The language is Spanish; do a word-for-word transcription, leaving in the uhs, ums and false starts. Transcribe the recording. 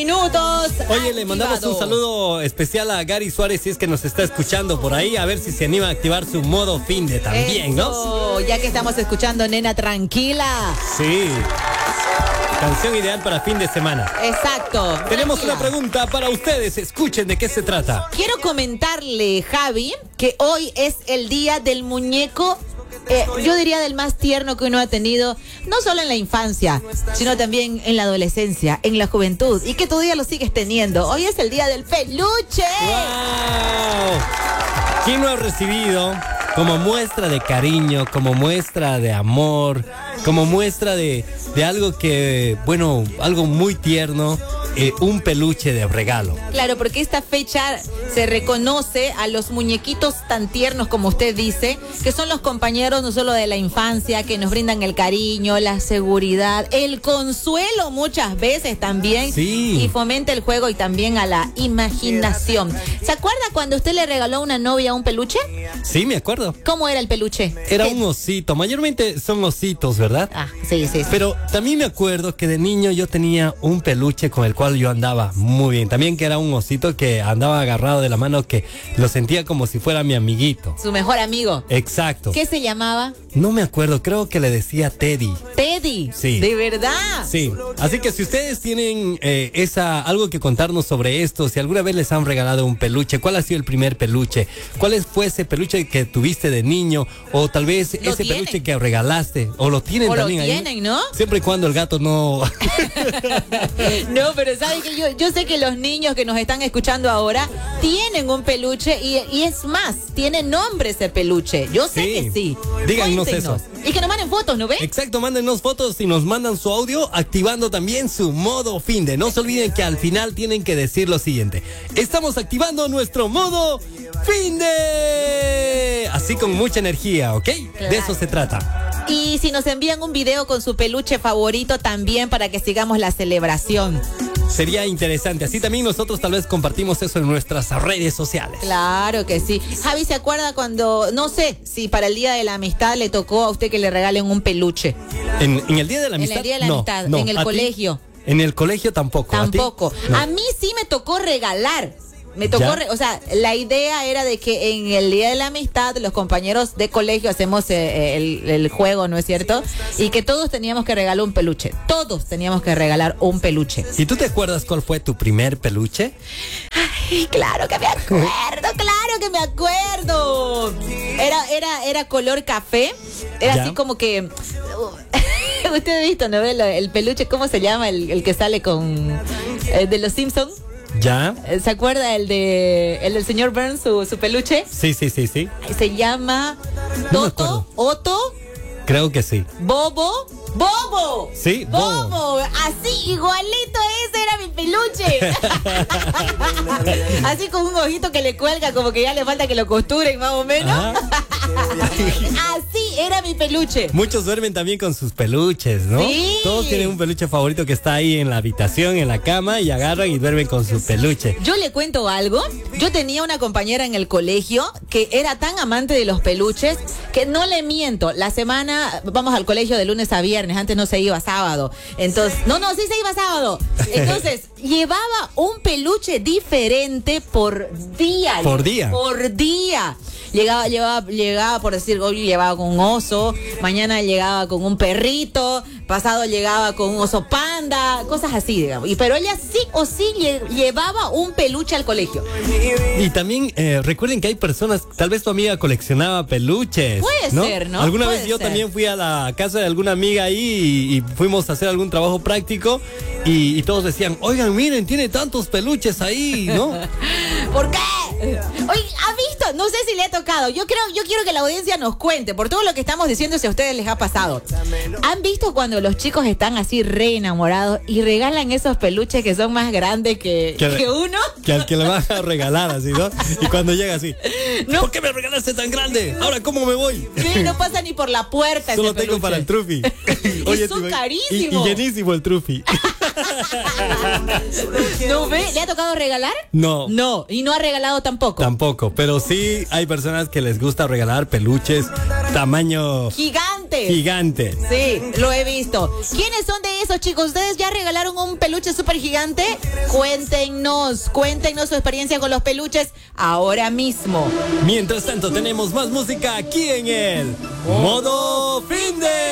minutos. Oye, le mandamos un saludo especial a Gary Suárez si es que nos está escuchando por ahí, a ver si se anima a activar su modo finde también, Eso, ¿no? Ya que estamos escuchando Nena Tranquila. Sí. Canción ideal para fin de semana. Exacto. Tenemos tranquila. una pregunta para ustedes. Escuchen de qué se trata. Quiero comentarle, Javi, que hoy es el día del muñeco. Eh, yo diría del más tierno que uno ha tenido, no solo en la infancia, sino también en la adolescencia, en la juventud, y que todavía lo sigues teniendo. Hoy es el día del peluche. ¡Wow! ¿Quién no ha recibido como muestra de cariño, como muestra de amor, como muestra de, de algo que, bueno, algo muy tierno, eh, un peluche de regalo? Claro, porque esta fecha se reconoce a los muñequitos tan tiernos como usted dice, que son los compañeros no solo de la infancia, que nos brindan el cariño, la seguridad, el consuelo muchas veces también, sí. Y fomenta el juego y también a la imaginación. ¿Se acuerda cuando usted le regaló a una novia un peluche? Sí, me acuerdo. ¿Cómo era el peluche? Era ¿Qué? un osito, mayormente son ositos, ¿verdad? Ah, sí, sí, sí. Pero también me acuerdo que de niño yo tenía un peluche con el cual yo andaba muy bien. También que era un osito que andaba agarrado de la mano, que lo sentía como si fuera mi amiguito. Su mejor amigo. Exacto. ¿Qué se llamaba? No me acuerdo, creo que le decía Teddy. Teddy. Sí. ¿De verdad? Sí. Así que si ustedes tienen eh, esa algo que contarnos sobre esto, si alguna vez les han regalado un peluche, ¿cuál ha sido el primer peluche? ¿Cuál fue ese peluche que tuviste de niño? O tal vez ese tienen. peluche que regalaste. O lo tienen o también lo ahí. tienen, ¿no? Siempre y cuando el gato no... No, pero ¿sabe que yo, yo sé que los niños que nos están escuchando ahora tienen un peluche y, y es más, tiene nombre ese peluche. Yo sé Sí. que sí. Díganos Cuéntenos. eso. Y que nos manden fotos, ¿no ve? Exacto, mándenos fotos y nos mandan su audio activando también su modo finde. No se olviden que al final tienen que decir lo siguiente: estamos activando nuestro modo finde. Así con mucha energía, ¿ok? Claro. De eso se trata. Y si nos envían un video con su peluche favorito también para que sigamos la celebración. Sería interesante. Así también nosotros tal vez compartimos eso en nuestras redes sociales. Claro que sí. Javi, ¿se acuerda cuando, no sé, si para el Día de la Amistad le tocó a usted que le regalen un peluche? ¿En, en el Día de la Amistad? En el Día de la No, Amistad, no. en el ¿A ti? colegio. En el colegio tampoco. ¿A ti? Tampoco. No. A mí sí me tocó regalar. Me tocó, ¿Ya? re- o sea, la idea era de que en el Día de la Amistad los compañeros de colegio hacemos eh, el, el juego, ¿no es cierto? Y que todos teníamos que regalar un peluche. Todos teníamos que regalar un peluche. ¿Y tú te acuerdas cuál fue tu primer peluche? Ay, claro que me acuerdo, claro que me acuerdo. Era, era, era color café. Era ¿Ya? así como que... Usted ha visto, ¿no ve? El peluche, ¿cómo se llama? El, el que sale con... eh, de los Simpsons. ¿Ya? ¿Se acuerda el de el del señor Burns, su, su peluche? Sí, sí, sí, sí. Se llama No me Toto, acuerdo. Otto, Creo que sí. Bobo, Bobo. Sí, Bobo. Bobo. Así, igualito ese era mi peluche. Así con un ojito que le cuelga, como que ya le falta que lo costuren más o menos. Ajá. Así era mi peluche. Muchos duermen también con sus peluches, ¿no? Sí. Todos tienen un peluche favorito que está ahí en la habitación, en la cama, y agarran y duermen con su peluche. Yo le cuento algo. Yo tenía una compañera en el colegio que era tan amante de los peluches que no le miento. La semana vamos al colegio de lunes a viernes. Antes no se iba sábado. Entonces, no, no, sí se iba sábado. Entonces, llevaba un peluche diferente por día. Por día. Por día. Llegaba, llevaba, llegaba, por decir, hoy llegaba con un oso, mañana llegaba con un perrito, pasado llegaba con un oso panda, cosas así, digamos. Y pero ella sí o sí lle- llevaba un peluche al colegio. Y también eh, recuerden que hay personas, tal vez tu amiga coleccionaba peluches. Puede ¿no? ser, ¿no? Alguna Puede vez yo ser. también fui a la casa de alguna amiga ahí y, y fuimos a hacer algún trabajo práctico y, y todos decían, oigan, miren, tiene tantos peluches ahí, ¿no? ¿Por qué? Oye, ¿ha visto? No sé si le ha tocado. Yo creo, yo quiero que la audiencia nos cuente por todo lo que estamos diciendo si a ustedes les ha pasado. ¿Han visto cuando los chicos están así re enamorados y regalan esos peluches que son más grandes que, Que- que uno? Que al que le van a regalar así, ¿no? Y cuando llega así, No. ¿por qué me regalaste tan grande? Ahora, ¿cómo me voy? Sí, no pasa ni por la puerta. Solo ese tengo peluche. para el trufi. Y son te- carísimos. Y, y llenísimo el trufi. ¿No ve? ¿Le ha tocado regalar? No. No, y no ha regalado tampoco. Tampoco, pero sí hay personas que les gusta regalar peluches tamaño Gigantes. gigante. Sí, lo he visto. ¿Quiénes son de eso, chicos. ¿Ustedes ya regalaron un peluche súper gigante? Cuéntenos, cuéntenos su experiencia con los peluches ahora mismo. Mientras tanto, tenemos más música aquí en el Modo Finde.